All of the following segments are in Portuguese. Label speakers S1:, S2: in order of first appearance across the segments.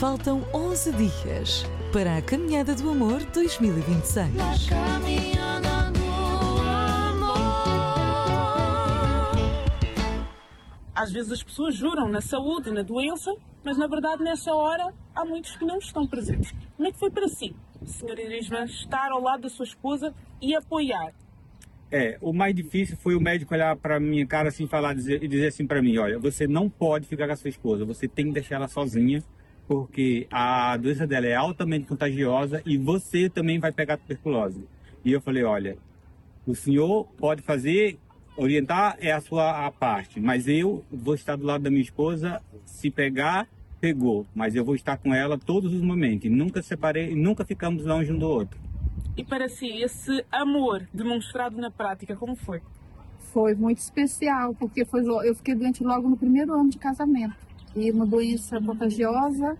S1: Faltam 11 dias para a Caminhada do Amor 2026.
S2: Caminhada do amor.
S3: Às vezes as pessoas juram na saúde e na doença, mas na verdade nessa hora há muitos que não estão presentes. Como é que foi para si, Sra. Irisma, estar ao lado da sua esposa e apoiar?
S4: O mais difícil foi o médico olhar para minha cara assim, e dizer assim para mim: olha, você não pode ficar com a sua esposa, você tem que deixar ela sozinha, porque a doença dela é altamente contagiosa e você também vai pegar tuberculose. E eu falei: olha, o senhor pode fazer, orientar é a sua parte, mas eu vou estar do lado da minha esposa, se pegar, pegou, mas eu vou estar com ela todos os momentos, nunca separei, nunca ficamos longe um do outro.
S3: E para si, esse amor demonstrado na prática, como foi?
S5: Foi muito especial, porque eu fiquei doente logo no primeiro ano de casamento. E uma doença contagiosa,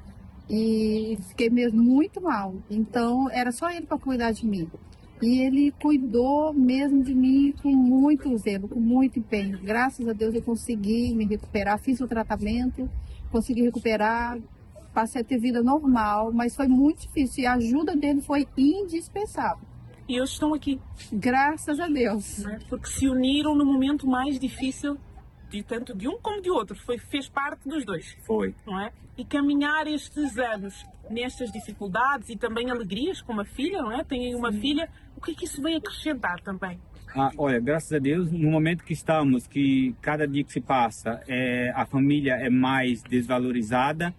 S5: e fiquei mesmo muito mal. Então, era só ele para cuidar de mim. E ele cuidou mesmo de mim com muito zelo, com muito empenho. Graças a Deus eu consegui me recuperar, fiz o tratamento, consegui recuperar. Passei a ter vida normal, mas foi muito difícil e a ajuda dele foi indispensável.
S3: E hoje estão aqui.
S5: Graças a Deus.
S3: Não é? Porque se uniram no momento mais difícil, tanto de um como de outro. Fez parte dos dois.
S4: Foi.
S3: Não é? E caminhar estes anos nestas dificuldades e também alegrias, como a filha, não é? Tem aí uma filha. O que é que isso veio acrescentar também?
S4: Olha, graças a Deus, no momento que estamos, que cada dia que se passa, a família é mais desvalorizada.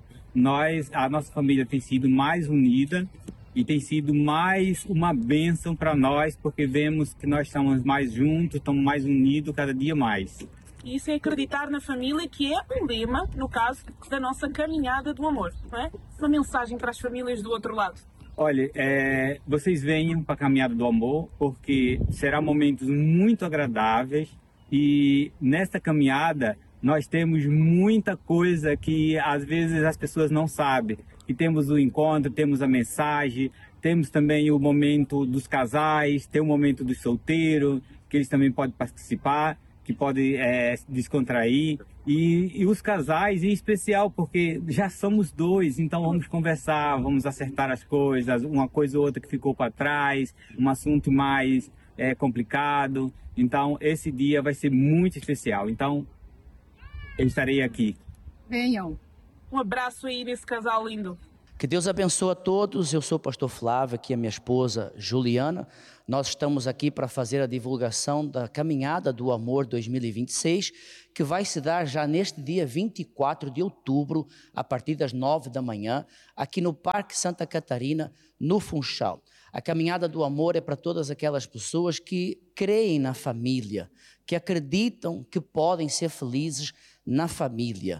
S4: A nossa família tem sido mais unida e tem sido mais uma bênção para nós, porque vemos que nós estamos mais juntos, estamos mais unidos cada dia mais.
S3: E isso é acreditar na família, que é o lema, no caso, da nossa caminhada do amor, não é? Uma mensagem para as famílias do outro lado.
S4: Olha, vocês venham para a caminhada do amor, porque será momentos muito agradáveis e nesta caminhada nós temos muita coisa que às vezes as pessoas não sabem. E temos o encontro, temos a mensagem, temos também o momento dos casais, tem o momento do solteiro, que eles também podem participar, que podem descontrair. E os casais em especial, porque já somos dois, então vamos conversar, vamos acertar as coisas, uma coisa ou outra que ficou para trás, um assunto mais complicado. Então esse dia vai ser muito especial. Então eu estarei aqui.
S5: Venham.
S3: Um abraço aí nesse casal lindo.
S6: Que Deus abençoe a todos. Eu sou o pastor Flávio, aqui a minha esposa Juliana. Nós estamos aqui para fazer a divulgação da Caminhada do Amor 2026, que vai se dar já neste dia 24 de outubro, a partir das 9 da manhã, aqui no Parque Santa Catarina, no Funchal. A Caminhada do Amor é para todas aquelas pessoas que creem na família, que acreditam que podem ser felizes na família.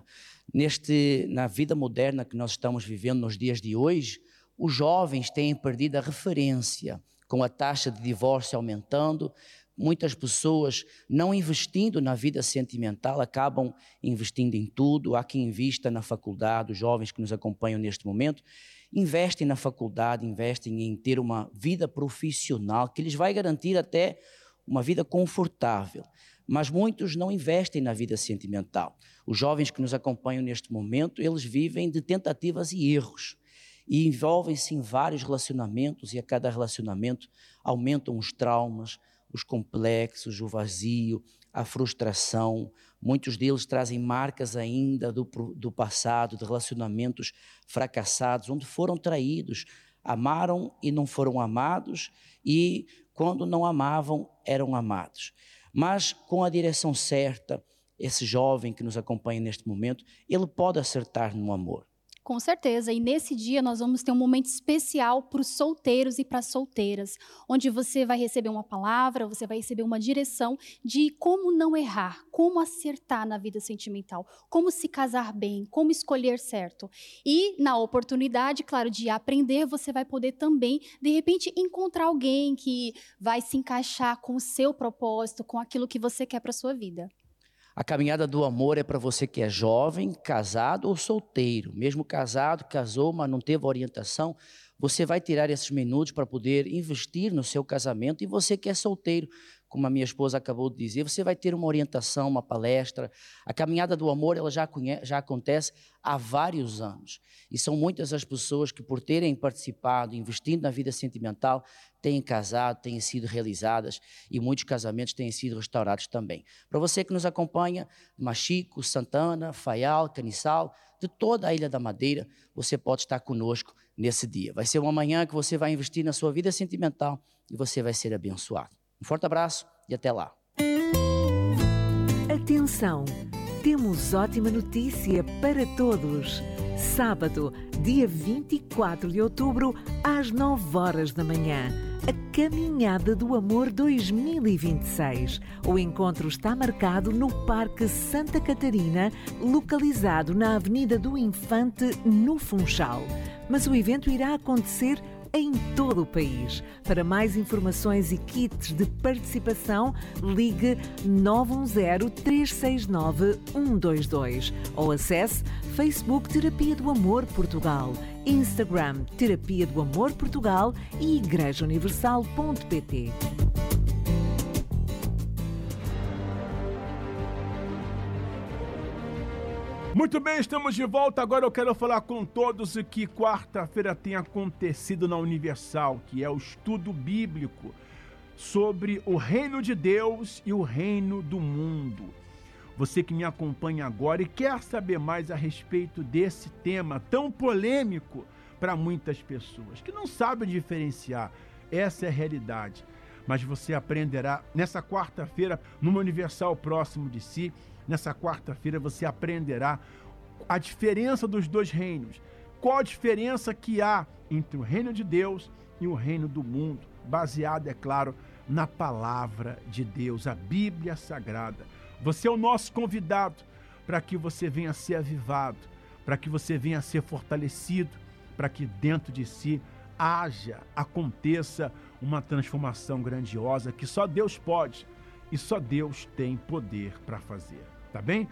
S6: Na vida moderna que nós estamos vivendo nos dias de hoje, os jovens têm perdido a referência, com a taxa de divórcio aumentando, muitas pessoas não investindo na vida sentimental, acabam investindo em tudo. Há quem invista na faculdade, os jovens que nos acompanham neste momento, investem na faculdade, investem em ter uma vida profissional, que lhes vai garantir até uma vida confortável. Mas muitos não investem na vida sentimental. Os jovens que nos acompanham neste momento, eles vivem de tentativas e erros e envolvem-se em vários relacionamentos, e a cada relacionamento aumentam os traumas, os complexos, o vazio, a frustração. Muitos deles trazem marcas ainda do passado, de relacionamentos fracassados, onde foram traídos, amaram e não foram amados, e quando não amavam, eram amados. Mas com a direção certa, esse jovem que nos acompanha neste momento, ele pode acertar no amor.
S7: Com certeza, e nesse dia nós vamos ter um momento especial para os solteiros e para as solteiras, onde você vai receber uma palavra, você vai receber uma direção de como não errar, como acertar na vida sentimental, como se casar bem, como escolher certo. E na oportunidade, claro, de aprender, você vai poder também, de repente, encontrar alguém que vai se encaixar com o seu propósito, com aquilo que você quer para a sua vida.
S6: A caminhada do amor é para você que é jovem, casado ou solteiro. Mesmo casado, casou, mas não teve orientação, você vai tirar esses minutos para poder investir no seu casamento. E você que é solteiro, como a minha esposa acabou de dizer, você vai ter uma orientação, uma palestra. A Caminhada do Amor, ela já acontece há vários anos. E são muitas as pessoas que, por terem participado, investindo na vida sentimental, têm casado, têm sido realizadas, e muitos casamentos têm sido restaurados também. Para você que nos acompanha, Machico, Santana, Faial, Caniçal, de toda a Ilha da Madeira, você pode estar conosco nesse dia. Vai ser uma manhã que você vai investir na sua vida sentimental e você vai ser abençoado. Um forte abraço e até lá.
S1: Atenção! Temos ótima notícia para todos. Sábado, dia 24 de outubro, às 9 horas da manhã. A Caminhada do Amor 2026. O encontro está marcado no Parque Santa Catarina, localizado na Avenida do Infante, no Funchal. Mas o evento irá acontecer em todo o país. Para mais informações e kits de participação, ligue 910-369-122 ou acesse Facebook Terapia do Amor Portugal, Instagram Terapia do Amor Portugal e igrejauniversal.pt.
S8: Muito bem, estamos de volta. Agora eu quero falar com todos o que quarta-feira tem acontecido na Universal, que é o estudo bíblico sobre o reino de Deus e o reino do mundo. Você que me acompanha agora e quer saber mais a respeito desse tema tão polêmico para muitas pessoas, que não sabem diferenciar, essa é a realidade. Mas você aprenderá nessa quarta-feira, numa Universal próximo de si. Nessa quarta-feira você aprenderá a diferença dos dois reinos. Qual a diferença que há entre o reino de Deus e o reino do mundo, baseado, é claro, na palavra de Deus, a Bíblia Sagrada. Você é o nosso convidado para que você venha a ser avivado, para que você venha a ser fortalecido, para que dentro de si aconteça uma transformação grandiosa que só Deus pode e só Deus tem poder para fazer. Tá bem?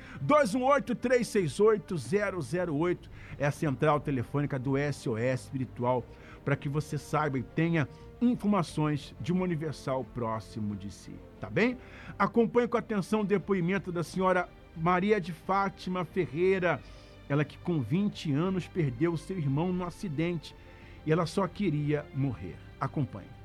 S8: 218-368-008 é a central telefônica do SOS Espiritual, para que você saiba e tenha informações de uma Universal próximo de si. Tá bem? Acompanhe com atenção o depoimento da senhora Maria de Fátima Ferreira, ela que com 20 anos perdeu seu irmão num acidente e ela só queria morrer. Acompanhe.